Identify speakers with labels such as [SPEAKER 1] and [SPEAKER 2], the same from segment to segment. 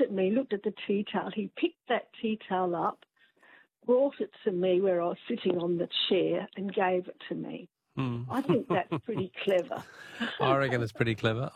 [SPEAKER 1] at me, looked at the tea towel. He picked that tea towel up, brought it to me where I was sitting on the chair and gave it to me. I think that's pretty clever.
[SPEAKER 2] I reckon it's pretty clever.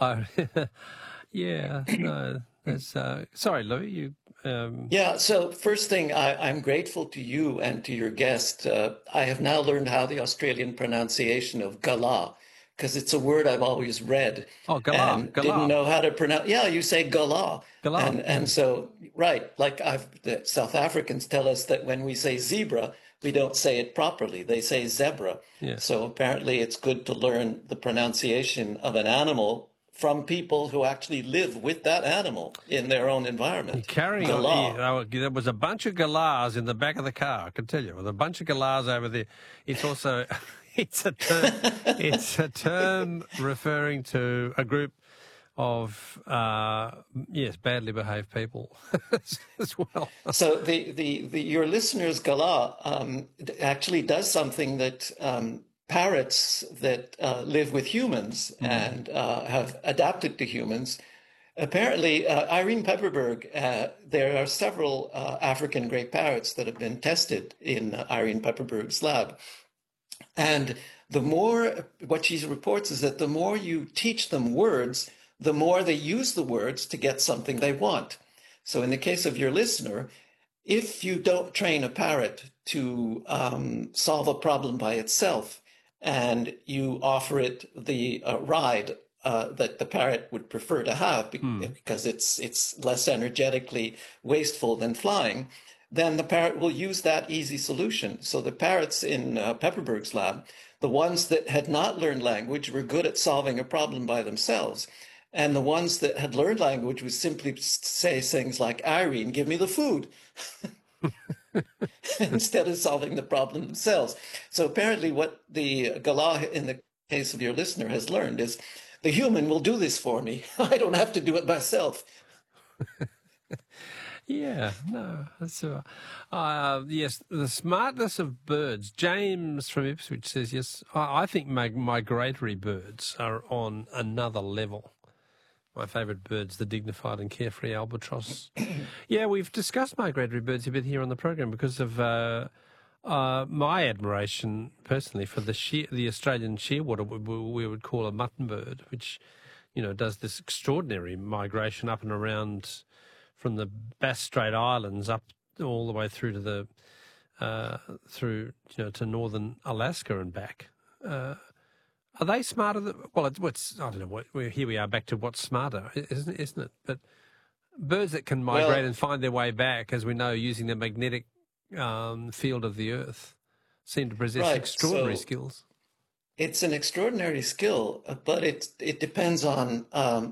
[SPEAKER 2] Yeah, no, that's... sorry, Louis, you...
[SPEAKER 3] Yeah, so first thing, I'm grateful to you and to your guest. I have now learned how the Australian pronunciation of Gala, because it's a word I've always read.
[SPEAKER 2] Oh, Gala.
[SPEAKER 3] And didn't know how to pronounce. Yeah, you say Gala.
[SPEAKER 2] Gala.
[SPEAKER 3] And so, right, like the South Africans tell us that when we say zebra, we don't say it properly. They say zebra.
[SPEAKER 2] Yeah.
[SPEAKER 3] So apparently it's good to learn the pronunciation of an animal from people who actually live with that animal in their own environment.
[SPEAKER 2] You're carrying on. There was a bunch of galahs in the back of the car, I can tell you. With a bunch of galahs over there. It's also... It's a term referring to a group of badly behaved people as well.
[SPEAKER 3] So your listeners Gala actually does something that parrots that live with humans and have adapted to humans. Apparently, Irene Pepperberg, there are several African grey parrots that have been tested in Irene Pepperberg's lab. And the more, what she reports is that the more you teach them words, the more they use the words to get something they want. So in the case of your listener, if you don't train a parrot to solve a problem by itself and you offer it the ride that the parrot would prefer to have because it's less energetically wasteful than flying, then the parrot will use that easy solution. So the parrots in Pepperberg's lab, the ones that had not learned language were good at solving a problem by themselves. And the ones that had learned language would simply say things like, Irene, give me the food, instead of solving the problem themselves. So apparently what the Galah, in the case of your listener, has learned is the human will do this for me. I don't have to do it myself.
[SPEAKER 2] Yeah, no, that's yes, the smartness of birds. James from Ipswich says, yes, I think migratory birds are on another level. My favourite birds, the dignified and carefree albatross. Yeah, we've discussed migratory birds a bit here on the program because of my admiration, personally, for the Australian shearwater, we would call a mutton bird, which, does this extraordinary migration up and around from the Bass Strait Islands up all the way through to the to northern Alaska and back. Are they smarter than? Well, I don't know. Here we are back to what's smarter, isn't it? But birds that can migrate and find their way back, as we know, using the magnetic field of the Earth, seem to possess extraordinary skills.
[SPEAKER 3] It's an extraordinary skill, but it depends on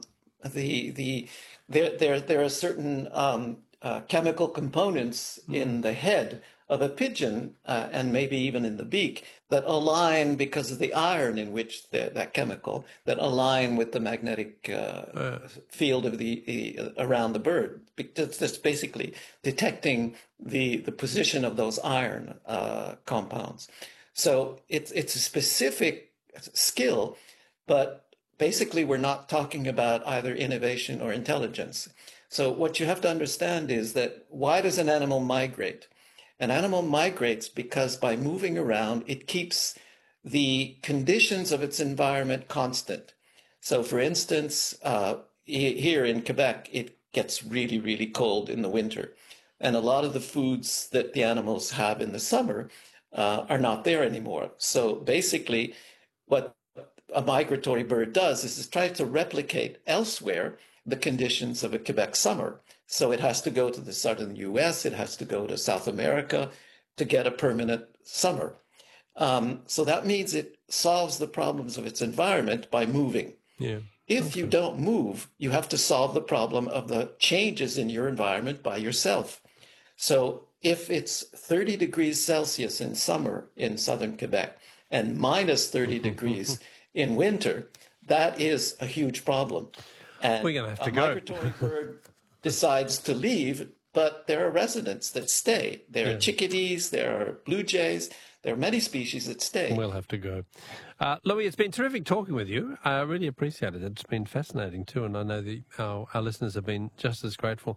[SPEAKER 3] there are certain chemical components in the head of a pigeon and maybe even in the beak that align because of the iron in which that chemical that align with the magnetic field of the around the bird. That's basically detecting the position of those iron compounds. So it's a specific skill, but basically, we're not talking about either innovation or intelligence. So what you have to understand is that why does an animal migrate? An animal migrates because by moving around, it keeps the conditions of its environment constant. So for instance, here in Quebec, it gets really, really cold in the winter. And a lot of the foods that the animals have in the summer are not there anymore. So basically, what a migratory bird does is try to replicate elsewhere the conditions of a Quebec summer. So it has to go to the southern US, it has to go to South America to get a permanent summer. So that means it solves the problems of its environment by moving.
[SPEAKER 2] Yeah.
[SPEAKER 3] If you don't move, you have to solve the problem of the changes in your environment by yourself. So if it's 30 degrees Celsius in summer in southern Quebec and minus 30 degrees in winter, that is a huge problem. And
[SPEAKER 2] we're going to have to
[SPEAKER 3] a
[SPEAKER 2] go.
[SPEAKER 3] Migratory bird decides to leave, but there are residents that stay. There are chickadees, there are blue jays, there are many species that stay.
[SPEAKER 2] We'll have to go. Louis, it's been terrific talking with you. I really appreciate it. It's been fascinating too, and I know our listeners have been just as grateful.